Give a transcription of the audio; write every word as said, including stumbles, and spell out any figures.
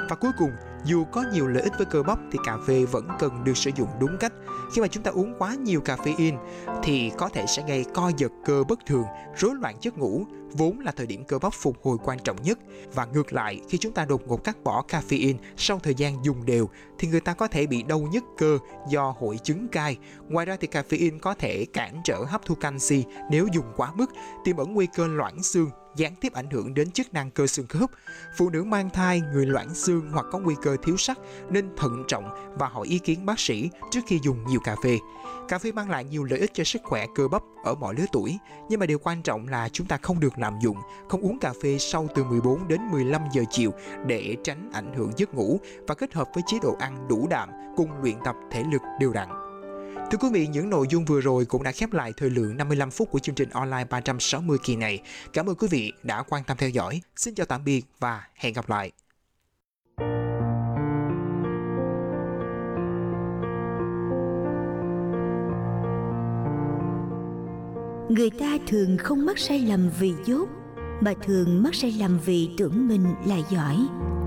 Và cuối cùng, dù có nhiều lợi ích với cơ bắp thì cà phê vẫn cần được sử dụng đúng cách. Khi mà chúng ta uống quá nhiều caffeine thì có thể sẽ gây co giật cơ bất thường, rối loạn giấc ngủ, vốn là thời điểm cơ bắp phục hồi quan trọng nhất. Và ngược lại, khi chúng ta đột ngột cắt bỏ caffeine sau thời gian dùng đều thì người ta có thể bị đau nhức cơ do hội chứng cai. Ngoài ra thì caffeine có thể cản trở hấp thu canxi nếu dùng quá mức, tiềm ẩn nguy cơ loãng xương, gián tiếp ảnh hưởng đến chức năng cơ xương khớp. Phụ nữ mang thai, người loãng xương hoặc có nguy cơ thiếu sắt nên thận trọng và hỏi ý kiến bác sĩ trước khi dùng nhiều cà phê. Cà phê mang lại nhiều lợi ích cho sức khỏe cơ bắp ở mọi lứa tuổi, nhưng mà điều quan trọng là chúng ta không được lạm dụng, không uống cà phê sau từ mười bốn đến mười lăm giờ chiều để tránh ảnh hưởng giấc ngủ, và kết hợp với chế độ ăn đủ đạm cùng luyện tập thể lực đều đặn. Thưa quý vị, những nội dung vừa rồi cũng đã khép lại thời lượng năm mươi lăm phút của chương trình online ba trăm sáu mươi kỳ này. Cảm ơn quý vị đã quan tâm theo dõi. Xin chào tạm biệt và hẹn gặp lại. Người ta thường không mắc sai lầm vì dốt, mà thường mắc sai lầm vì tưởng mình là giỏi.